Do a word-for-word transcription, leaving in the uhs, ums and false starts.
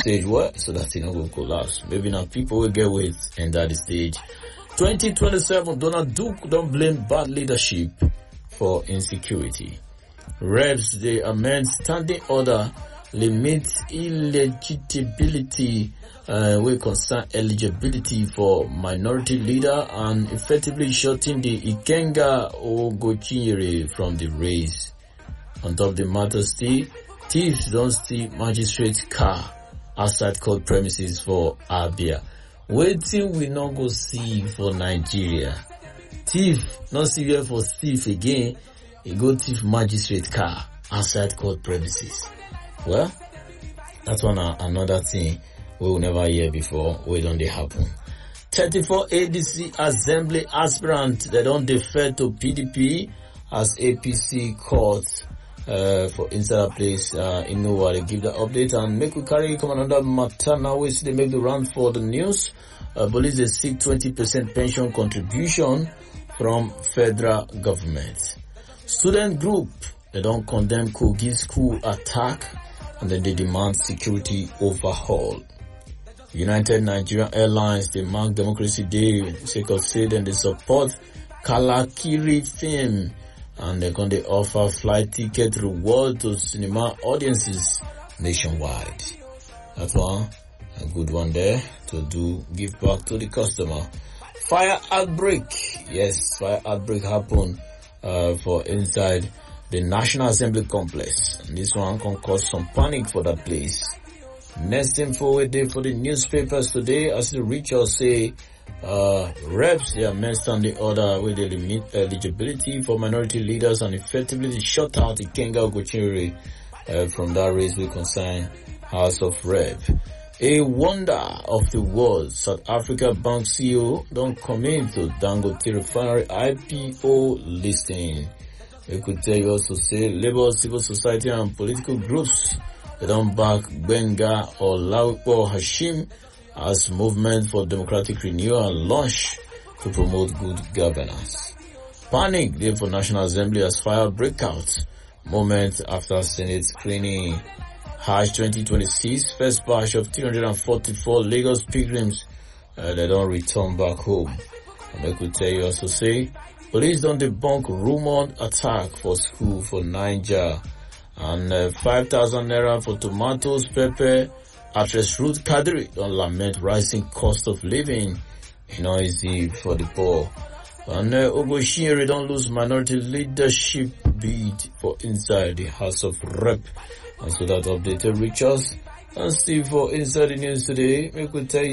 stage what so that it no go collapse. Maybe now people will get weight and that the stage. twenty twenty-seven, Donald Duke don't blame bad leadership for insecurity. Reps, they amend standing order, limit illegibility, uh, will concern eligibility for minority leader and effectively shutting the Ikenga Ogochinyere from the race. On top of the matter still, thieves don't steal magistrate car outside court premises for Abia. Wait till we not go see for Nigeria. Thief, not see here for thief again, he go thief magistrate car outside court premises. Well, that's one uh, another thing we will never hear before, we don't they happen. thirty-four A D C Assembly aspirant, they don't defer to P D P as A P C court uh, for inside a place uh, in Nova. They give the update and make we carry come another matter now. We see they make the round for the news. Uh, police they seek twenty percent pension contribution from federal government. Student group, they don't condemn Kogi school attack and then they demand security overhaul. United Nigerian Airlines, they mark Democracy Day, sake of say then they support Kalakiri film and they're going to offer flight ticket reward to cinema audiences nationwide. That's one, a good one there to do, give back to the customer. Fire outbreak, yes, fire outbreak happened uh, for inside the National Assembly complex. And this one can cause some panic for that place. Next info we did for the newspapers today, as the reach out say, uh, reps, they are mentioned on the order with the limit eligibility for minority leaders and effectively shut out the Ikenga Ogochinyere uh, from that race we concern House of Rep. A wonder of the world, South Africa Bank C E O don't commit to Dangote Refinery I P O listing. We could tell you also say labor, civil society and political groups, they don't back Benga or Laupo Hashim as movement for democratic renewal and launch to promote good governance. Panic there for National Assembly as fire breakout moment after Senate screening. Hajj twenty twenty-six, first batch of three hundred forty-four Lagos pilgrims, uh, they don't return back home. And I could tell you also say, police don't debunk rumored attack for school for Niger. And uh, five thousand naira for tomatoes, pepper, actress Ruth Kadri don't lament rising cost of living. You know, easy for the poor. And uh, Ogochinyere don't lose minority leadership bid for inside the House of Rep. And so that updated reach us. And Steve for Inside the News today, we could tell you